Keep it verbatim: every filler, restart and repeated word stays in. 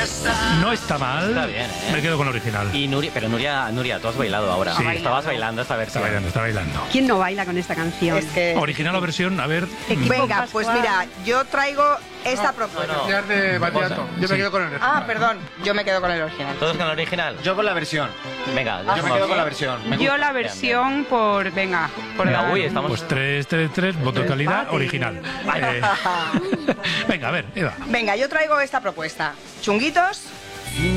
No está mal. Está bien, ¿eh? Me quedo con el original. Y Nuria, pero Nuria, Nuria, tú has bailado ahora. Sí. Estabas bailando esta Está versión. bailando, está bailando. ¿Quién no baila con esta canción? Es que... Original o versión, a ver. Venga, pues mira, yo traigo esta propuesta. no. Ya es de bachillerato. Yo Sí. me quedo con el original. Ah, perdón, yo me quedo con el original. ¿Todos con el original? Yo con la versión. Venga, Yo me quedo con la versión. Me Yo gusta. la Bien, versión por... Venga, por Venga, la- uy, estamos... Pues tres, tres, tres, voto de calidad, original. Eh, venga, a ver, Eva. Venga, yo traigo esta propuesta. Chunguitos,